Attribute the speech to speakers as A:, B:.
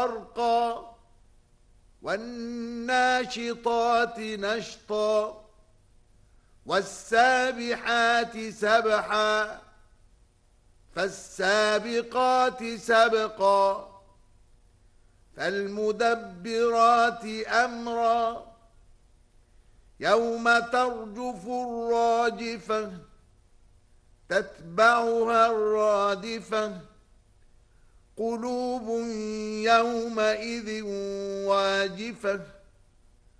A: غرقا والناشطات نشطا والسابحات سبحا فالسابقات سبقا فالمدبرات أمرا يوم ترجف الراجفة تتبعها الرادفة قلوب يومئذ واجفة